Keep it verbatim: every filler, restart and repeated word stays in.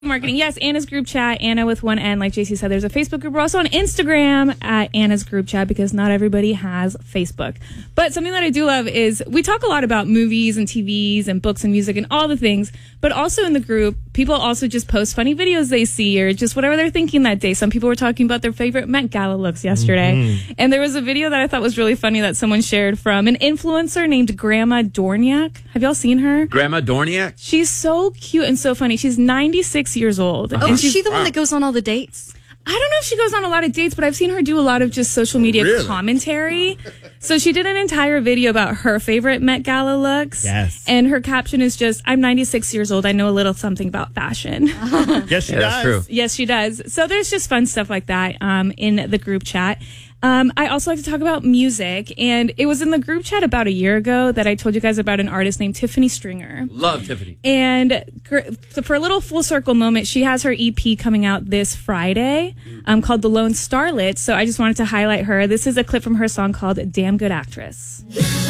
Marketing. Yes, Anna's group chat. Anna with one N, like J C said. There's a Facebook group. We're also on Instagram at Anna's group chat because not everybody has Facebook. But something that I do love is we talk a lot about movies and T Vs and books and music and all the things. But also in the group, people also just post funny videos they see or just whatever they're thinking that day. Some people were talking about their favorite Met Gala looks yesterday. Mm-hmm. And there was a video that I thought was really funny that someone shared from an influencer named Grandma Dorniak. Have y'all seen her? Grandma Dorniak? She's so cute and so funny. She's ninety-six years old. Oh, and is she's, she the one that goes on all the dates? I don't know if she goes on a lot of dates, but I've seen her do a lot of just social media really? commentary. So she did an entire video about her favorite Met Gala looks. Yes. And her caption is just, I'm ninety-six years old. I know a little something about fashion. Yes, she yeah, does. That's true. Yes, she does. So there's just fun stuff like that um, in the group chat. Um, I also like to talk about music, and it was in the group chat about a year ago that I told you guys about an artist named Tiffany Stringer. Love Tiffany. And for a little full circle moment, she has her E P coming out this Friday um, called The Lone Starlet. So I just wanted to highlight her. This is a clip from her song called Damn Good Actress.